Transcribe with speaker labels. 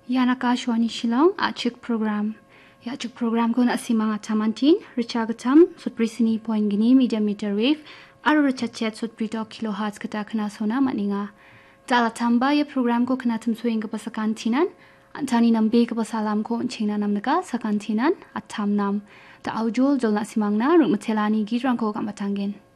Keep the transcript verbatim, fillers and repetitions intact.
Speaker 1: Yanaka Shwani Shillong Achik Program. Yachuk Program ko na simang atamantin, Richagatam, Sutbrisini Point Gini Media Meter Wave, Aru Richachet Sutbrito Kilohertz Katakana Sona Maninga. Dalatamba ya program ko kanatum suing kapasakantinan, Antani nambe kapasalam ko unchina namnaga sakantinan, at tam nam. Ta aujol jol na simang na rung matelani gidrang ko kamatangin.